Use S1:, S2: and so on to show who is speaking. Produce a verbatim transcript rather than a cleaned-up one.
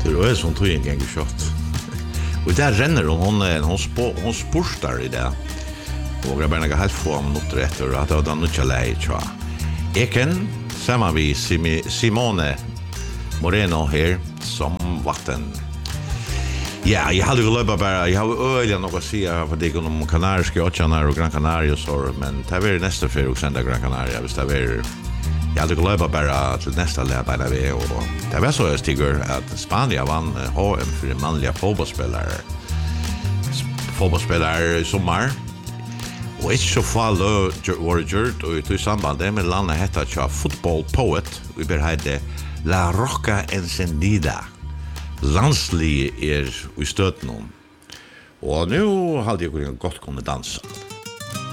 S1: Det är som tog en gång kört. Och där renner hon hon hon, spå, hon spurtar i det. Och grabbarna går helt få minuter efter att det var något läge tror jag. Eken samman vi Simone Moreno här som vatten. Ja, jag hade väl löpa bara. Jag har öliga något att säga för det om Kanariska öarna och Gran Canaria så men det är nästa för och sända Gran Canaria visst det är. Jag hade löpa bara till nästa läge där vi och det var så jag stiger att Spanien vann H M för manliga fotbollsspelare. Fotbollsspelare i sommar. Och inte så fall var gjort och i samband med landet heter det Football Poet. Vi berhade La Roca Encendida. Landslig er i støtten om. Og nu hadde jeg gått kunne dansa.